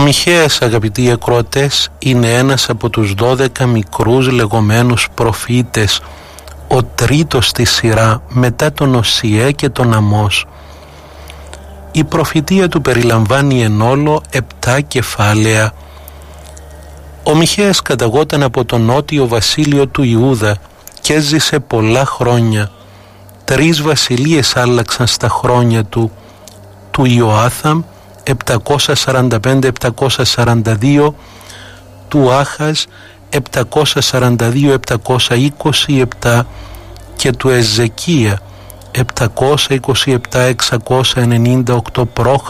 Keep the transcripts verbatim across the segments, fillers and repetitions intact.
Μιχαίας, αγαπητοί ακροατές, είναι ένας από τους δώδεκα μικρούς λεγόμενους προφήτες, ο τρίτος στη σειρά μετά τον Οσιέ και τον Αμώς. Η προφητεία του περιλαμβάνει εν όλο επτά κεφάλαια. Ο Μιχαίας καταγόταν από το νότιο βασίλειο του Ιούδα και έζησε πολλά χρόνια. Τρεις βασιλείες άλλαξαν στα χρόνια του, του Ιωάθαμ επτακόσια σαράντα πέντε επτακόσια σαράντα δύο, του Άχαζ επτακόσια σαράντα δύο επτακόσια είκοσι επτά και του Εζεκία επτακόσια είκοσι επτά εξακόσια ενενήντα οκτώ π.Χ.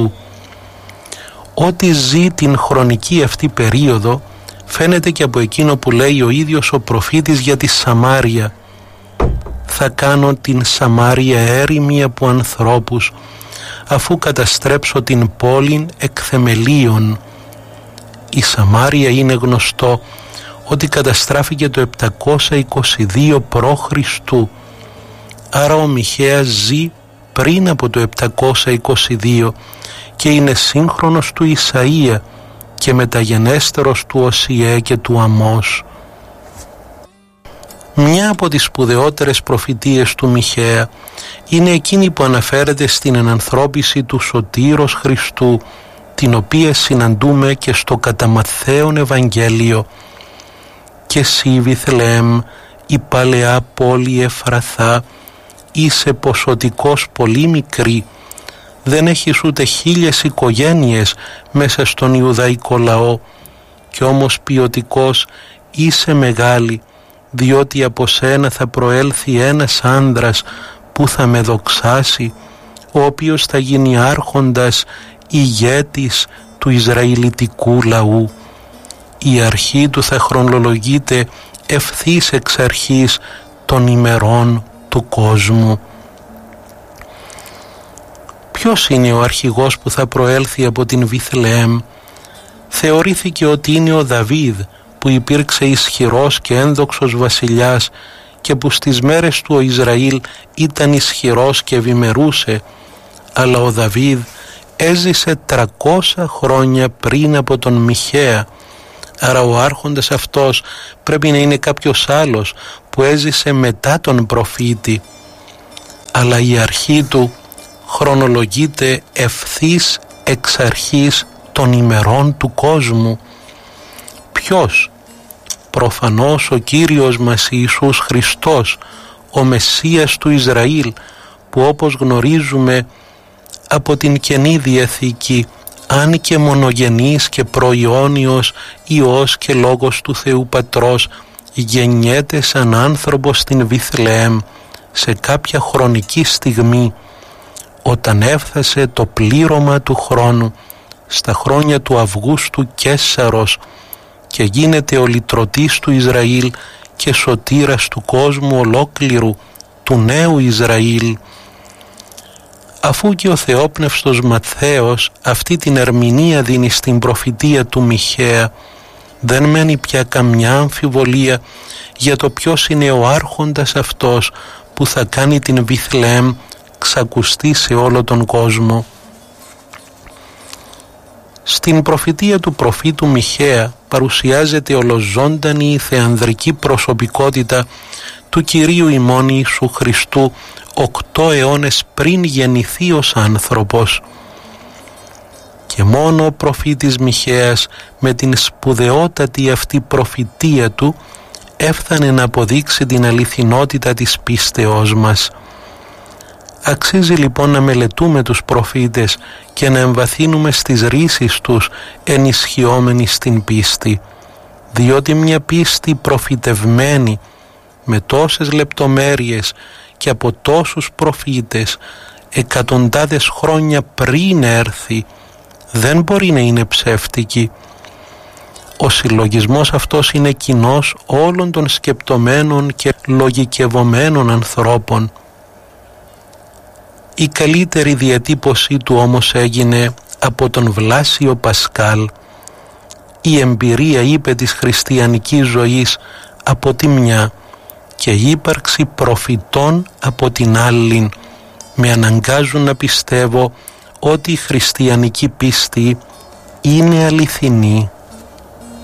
Ό,τι ζει την χρονική αυτή περίοδο φαίνεται και από εκείνο που λέει ο ίδιος ο προφήτης για τη Σαμάρια. Θα κάνω την Σαμάρια έρημη από ανθρώπους, αφού καταστρέψω την πόλην εκ θεμελίων. Η Σαμάρια είναι γνωστό ότι καταστράφηκε το επτακόσια είκοσι δύο π.Χ. Άρα ο Μιχαίας ζει πριν από το επτακόσια είκοσι δύο και είναι σύγχρονος του Ισαΐα και μεταγενέστερος του Οσιέ και του Αμώς. Μια από τις σπουδαιότερες προφητείες του Μιχαία είναι εκείνη που αναφέρεται στην ενανθρώπιση του Σωτήρος Χριστού, την οποία συναντούμε και στο κατά Ματθαίον Ευαγγέλιο. «Και εσύ, Βιθλεέμ, η παλαιά πόλη Εφραθά, είσαι ποσοτικός πολύ μικρή, δεν έχεις ούτε χίλιες οικογένειες μέσα στον Ιουδαϊκό λαό, και όμως ποιοτικός είσαι μεγάλη, διότι από σένα θα προέλθει ένας άνδρας που θα με δοξάσει, ο οποίος θα γίνει άρχοντας ηγέτης του Ισραηλιτικού λαού. Η αρχή του θα χρονολογείται ευθύς εξ αρχής των ημερών του κόσμου». Ποιος είναι ο αρχηγός που θα προέλθει από την Βιθλεέμ? Θεωρήθηκε ότι είναι ο Δαβίδ, που υπήρξε ισχυρός και ένδοξος βασιλιάς και που στις μέρες του ο Ισραήλ ήταν ισχυρός και ευημερούσε, αλλά ο Δαβίδ έζησε τριακόσια χρόνια πριν από τον Μιχαία, άρα ο άρχοντας αυτός πρέπει να είναι κάποιος άλλος που έζησε μετά τον προφήτη, αλλά η αρχή του χρονολογείται ευθύς εξ αρχής των ημερών του κόσμου. Ποιος? Προφανώς ο Κύριος μας Ιησούς Χριστός, ο Μεσσίας του Ισραήλ, που όπως γνωρίζουμε από την Καινή Διαθήκη, αν και μονογενής και προϊόνιος Υιός και Λόγος του Θεού Πατρός, γεννιέται σαν άνθρωπος στην Βιθλεέμ σε κάποια χρονική στιγμή, όταν έφτασε το πλήρωμα του χρόνου, στα χρόνια του Αυγούστου Καίσαρος, και γίνεται ο λυτρωτής του Ισραήλ και σωτήρας του κόσμου ολόκληρου, του νέου Ισραήλ. Αφού και ο θεόπνευστος Ματθαίος αυτή την ερμηνεία δίνει στην προφητεία του Μιχαία, δεν μένει πια καμιά αμφιβολία για το ποιος είναι ο άρχοντας αυτός που θα κάνει την Βιθλεέμ ξακουστεί σε όλο τον κόσμο. Στην προφητεία του προφήτου Μιχαία παρουσιάζεται ολοζώντανη η θεανδρική προσωπικότητα του Κυρίου ημών Ιησού Χριστού οκτώ αιώνες πριν γεννηθεί ως άνθρωπος. Και μόνο ο προφήτης Μιχαίας με την σπουδαιότατη αυτή προφητεία του έφτανε να αποδείξει την αληθινότητα της πίστεώς μας. Αξίζει λοιπόν να μελετούμε τους προφήτες και να εμβαθύνουμε στις ρήσεις τους ενισχυόμενοι στην πίστη, διότι μια πίστη προφητευμένη με τόσες λεπτομέρειες και από τόσους προφήτες εκατοντάδες χρόνια πριν έρθει δεν μπορεί να είναι ψεύτικη. Ο συλλογισμός αυτός είναι κοινός όλων των σκεπτομένων και λογικευωμένων ανθρώπων. Η καλύτερη διατύπωσή του όμως έγινε από τον Βλάσιο Πασκάλ. Η εμπειρία, είπε, της χριστιανικής ζωής από τη μια και η ύπαρξη προφητών από την άλλη με αναγκάζουν να πιστεύω ότι η χριστιανική πίστη είναι αληθινή.